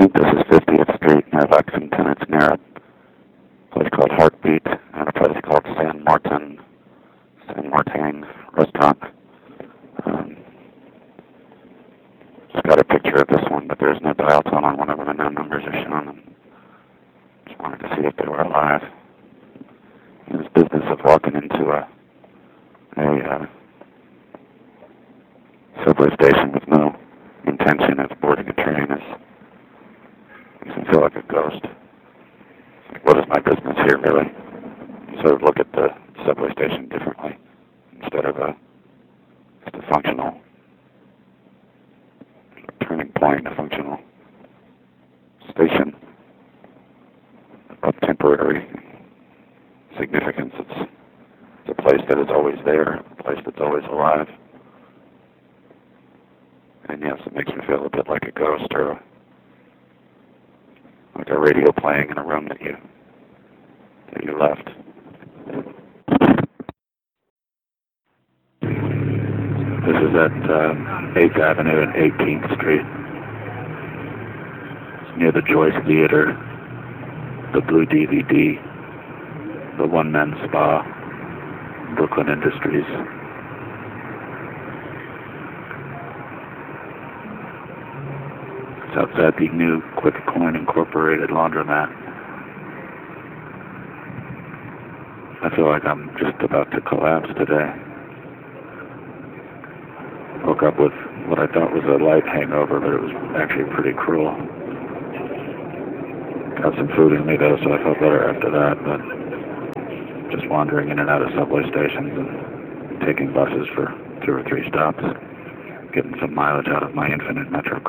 think this is 50th Street near Lexington. It's near a place called Heartbeat and a place called San Martin Restaurant. Just got a picture of this one, but there's no dial tone on one of them, and no numbers are shown. And just wanted to see if they were alive. In this business of walking into a subway station with no intention of boarding a train makes me feel like a ghost. Like, what is my business here, really? Sort of look at the subway station differently instead of just a functional turning point, a functional station of temporary significance. It's a place that is always there, a place that's always alive. And yes, it makes me feel a bit like a ghost or like a radio playing in a room that you left. This is at 8th Avenue and 18th Street. It's near the Joyce Theater, the Blue DVD, the One Man Spa, Brooklyn Industries. It's outside the new Quick Coin Incorporated laundromat. I feel like I'm just about to collapse today. Woke up with what I thought was a light hangover, but it was actually pretty cruel. Got some food in me though, so I felt better after that, but just wandering in and out of subway stations and taking buses for 2 or 3 stops, getting some mileage out of my infinite Metro